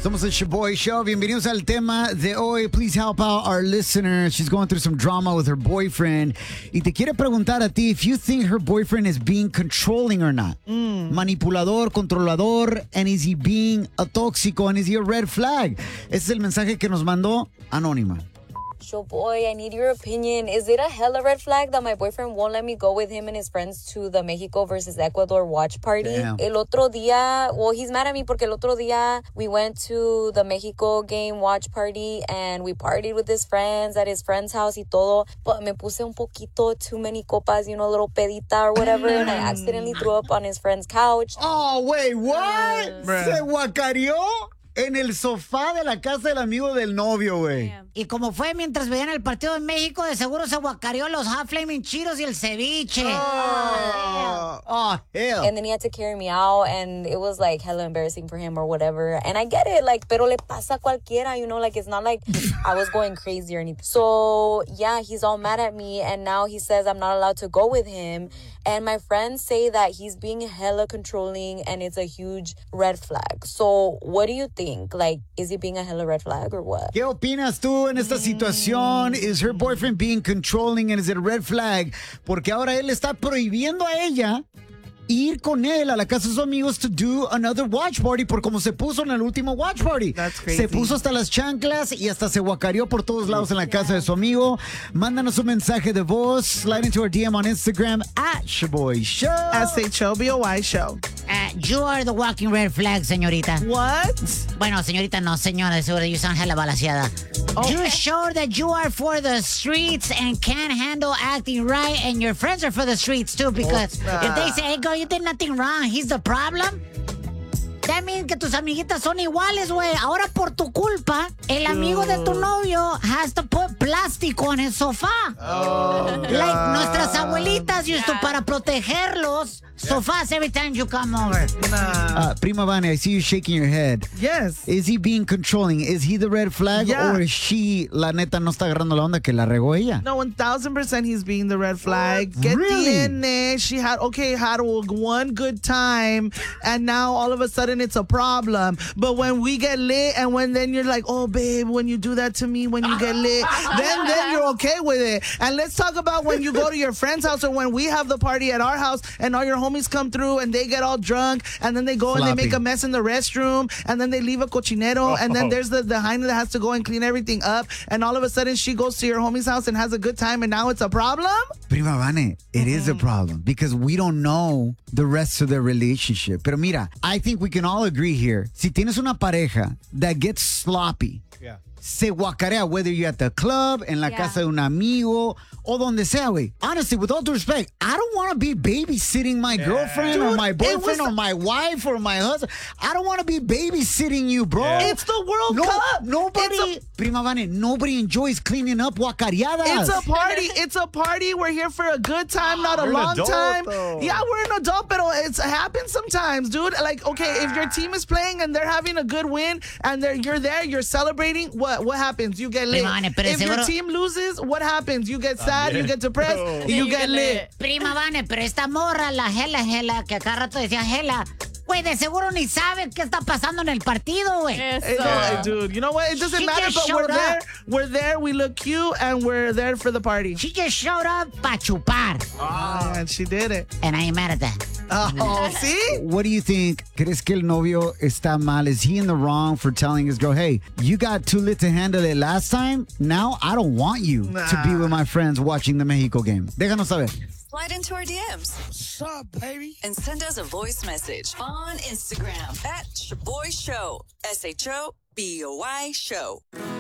Somos el Shaboy Show. Bienvenidos al tema de hoy. Please help out our listener. She's going through some drama with her boyfriend. Y te quiere preguntar a ti if you think her boyfriend is being controlling or not. Manipulador, controlador, and is he being a tóxico, and is he a red flag? Ese es el mensaje que nos mandó Anónima. Boy, I need your opinion. Is it a hella red flag that my boyfriend won't let me go with him and his friends to the Mexico versus Ecuador watch party? Damn. El otro día, well, he's mad at me porque el otro día we went to the Mexico game watch party and we partied with his friends at his friend's house y todo, but me puse un poquito too many copas, you know, a little pedita or whatever, and I accidentally threw up on his friend's couch. Oh, wait, what? ¿Se guacareó? En el sofá de la casa del amigo del novio, güey. Y como fue mientras veían el partido en México, de seguro se guacareó los hot flaming Cheetos y el ceviche. Oh, hell. And then he had to carry me out, and it was like hella embarrassing for him or whatever. And I get it, like, pero le pasa a cualquiera, you know, like, it's not like I was going crazy or anything. So, yeah, he's all mad at me, and now he says I'm not allowed to go with him. And my friends say that he's being hella controlling, and it's a huge red flag. So, what do you think? Like, is he being a hella red flag or what? ¿Qué opinas tú en esta situación? Is her boyfriend being controlling and is it a red flag? Porque ahora él está prohibiendo a ella ir con él a la casa de sus amigos to do another watch party por como se puso en el último watch party. That's crazy. Se puso hasta las chanclas y hasta se guacareó por todos lados en la casa de su amigo. Mándanos un mensaje de voz. Slide into our DM on Instagram at Shaboy Show. SHOBOY Show. You are the walking red flag, señorita. What? Bueno, señorita, no, señora, de seguro you sound hella balaseada. You show that you are for the streets and can't handle acting right, and your friends are for the streets too, because if they say, hey, girl, you did nothing wrong, he's the problem, that means que tus amiguitas son iguales, güey. Ahora por tu culpa, el amigo de tu novio has to put plástico en el sofá. Like nuestras abuelitas used to, para protegerlos, sofás every time you come over. Prima Vane, I see you shaking your head. Yes. Is he being controlling? Is he the red flag? Yeah. Or is she, la neta, no está agarrando la onda que la regó ella? No, 1,000% he's being the red flag. Get Really? DNA. She had one good time, and now all of a sudden it's a problem. But when we get lit, and then you're like, oh, babe, when you do that to me, when you get lit, then you're okay with it. And let's talk about when you go to your friend's house or when we have the party at our house and all your homies come through and they get all drunk and then they go and they make a mess in the restroom and then they leave a cochinero and then there's the hyena that has to go and clean everything up and all of a sudden she goes to your homie's house and has a good time and now it's a problem? Prima Vane, it is a problem because we don't know the rest of their relationship. Pero mira, I think we can all agree here. Si tienes una pareja that gets sloppy, se guacarea, whether you're at the club, en la casa de un amigo, o donde sea, güey. Honestly, with all due respect, I don't want to be babysitting my girlfriend or my boyfriend or my wife or my husband. I don't want to be babysitting you, bro. It's the World Cup. Nobody, Prima Vane, nobody enjoys cleaning up guacareadas. It's a party. It's a party. We're here for a good time, not a long time. Though. Yeah, we're an adult, but it happens sometimes, dude. Like, okay, if your team is playing and they're having a good win and you're there, you're celebrating, what happens? You get lit. If your team loses, what happens? You get sad, you get depressed, you get lit. Prima Vane, pero esta morra, la Hela, que a cada rato decía Hela, güey, de seguro ni sabe qué está pasando en el partido, güey. Dude, you know what? It doesn't She matter, just but we're showed there. up. We're there. We look cute, and we're there for the party. She just showed up pa' chupar. And she did it. And I ain't mad at that. Oh, see? What do you think? ¿Crees que el novio está mal? Is he in the wrong for telling his girl, hey, you got too lit to handle it last time? Now I don't want you to be with my friends watching the Mexico game. Déjanos saber. Slide into our DMs. What's up, baby? And send us a voice message on Instagram at Shaboy Show. SHOBOY Show.